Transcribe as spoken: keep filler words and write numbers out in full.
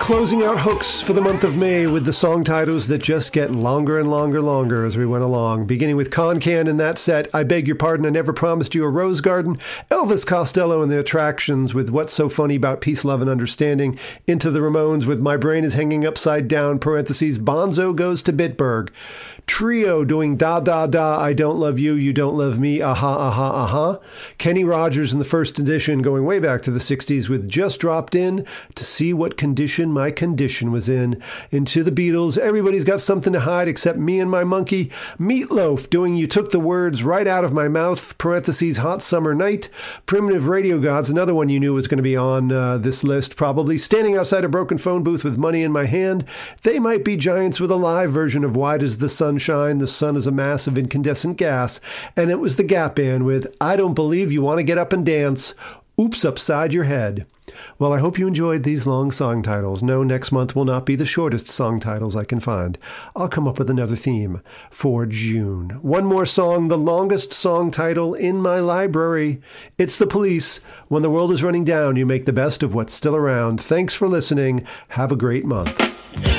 Closing out hooks for the month of May with the song titles that just get longer and longer, longer as we went along. Beginning with Con Can in that set, I Beg Your Pardon, I Never Promised You a Rose Garden, Elvis Costello and the Attractions with What's So Funny About Peace, Love and Understanding, Into the Ramones with My Brain is Hanging Upside Down, parentheses, Bonzo Goes to Bitburg, Trio doing Da Da Da, I Don't Love You, You Don't Love Me, Aha, Aha, Aha, Kenny Rogers in the first edition going way back to the sixties with Just Dropped In to See What Condition My Condition Was In. Into the Beatles, Everybody's Got Something to Hide Except Me and My Monkey, Meatloaf doing You Took the Words Right Out of My Mouth, parentheses, Hot Summer Night, Primitive Radio Gods, another one you knew was going to be on uh, this list probably, Standing Outside a Broken Phone Booth with Money in My Hand, They Might Be Giants with a live version of Why Does the Sun Shine? The Sun is a Mass of Incandescent Gas, and it was the Gap Band with I Don't Believe You Want to Get Up and Dance, Oops Upside Your Head. Well, I hope you enjoyed these long song titles. No, next month will not be the shortest song titles I can find. I'll come up with another theme for June. One more song, the longest song title in my library. It's The Police. When the world is running down, you make the best of what's still around. Thanks for listening. Have a great month.